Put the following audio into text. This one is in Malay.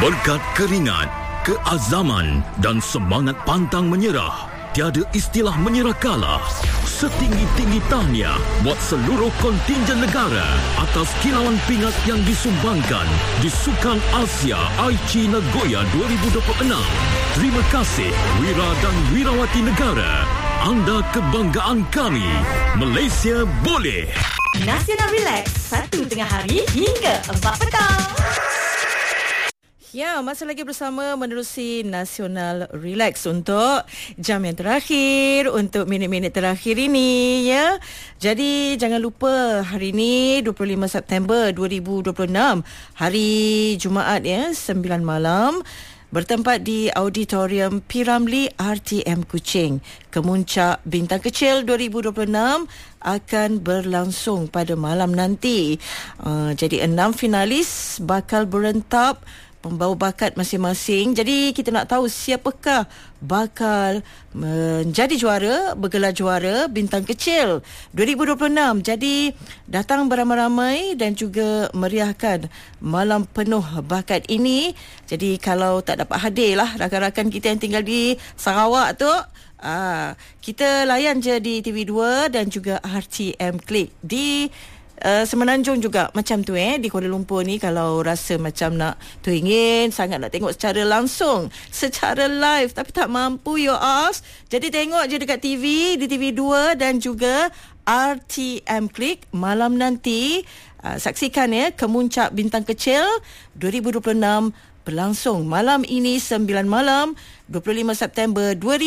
Berkat keringat, keazaman dan semangat pantang menyerah, tiada istilah menyerah kalah. Setinggi-tinggi tahniah buat seluruh kontingen negara atas kilauan pingat yang disumbangkan di Sukan Asia Aichi Nagoya 2026. Terima kasih Wira dan Wirawati negara. Anda kebanggaan kami. Malaysia boleh. Nasional Relax, 1 tengah hari hingga 4 petang. Ya, masih lagi bersama menerusi Nasional Relax untuk jam yang terakhir, untuk minit-minit terakhir ini, ya. Jadi, jangan lupa hari ini 25 September 2026, hari Jumaat, ya, 9 malam. Bertempat di Auditorium P. Ramlee RTM Kuching. Kemuncak Bintang Kecil 2026 akan berlangsung pada malam nanti. Jadi 6 finalis bakal berentap pembawa bakat masing-masing. Jadi kita nak tahu siapakah bakal menjadi juara, bergelar juara Bintang Kecil 2026. Jadi datang beramai-ramai dan juga meriahkan malam penuh bakat ini. Jadi kalau tak dapat hadir lah rakan-rakan kita yang tinggal di Sarawak tu, kita layan je di TV2 dan juga RTM Klik di Semenanjung juga macam tu, di Kuala Lumpur ni. Kalau rasa macam nak teringin sangat nak tengok secara langsung, secara live, tapi tak mampu jadi tengok je dekat TV, di TV2 dan juga RTM Klik malam nanti. Saksikan Kemuncak Bintang Kecil 2026 berlangsung malam ini 9 malam 25 September 2026.